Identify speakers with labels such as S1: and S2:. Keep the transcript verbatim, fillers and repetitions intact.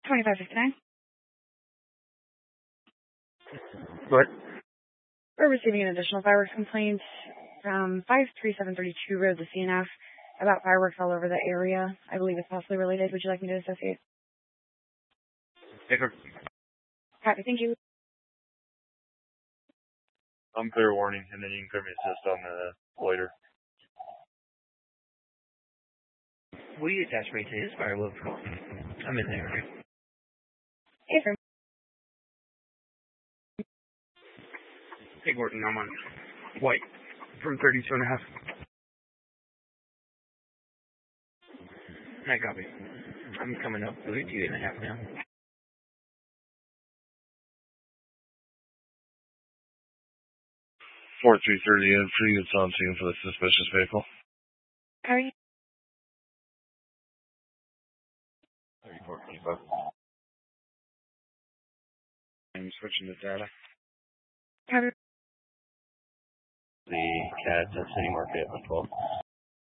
S1: twenty-five fifty-nine.
S2: What?
S1: We're receiving an additional fireworks complaint from five three seven three two Road, the C N F, about fireworks all over the area. I believe it's possibly related. Would you like me to associate?
S2: Take her.
S1: Copy, thank you.
S2: I'm clear warning, and then you can clear me assist on the loiter.
S3: Will you attach me to his firewall? I'm in there.
S1: Hey, sir.
S3: Hey, Gordon, I'm on White from thirty-two and a half. I copy. I'm coming up thirty-two and a half now.
S2: four three thirty entry, it's on scene for the suspicious vehicle.
S1: How are you?
S2: thirty-four twenty-five. I'm switching to data.
S1: Copy.
S3: The C A D City Market at twelve.